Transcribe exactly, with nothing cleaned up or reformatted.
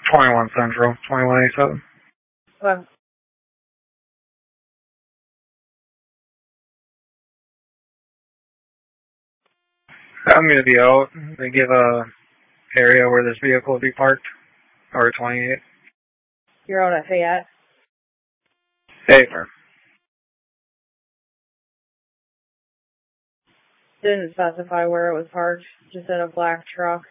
twenty-one Central, twenty-one eighty-seven. Well, I'm going to be out. They give a area where this vehicle will be parked, or twenty-eight. you're out at Fayette. Hey, sir. Didn't specify where it was parked, just in a black truck.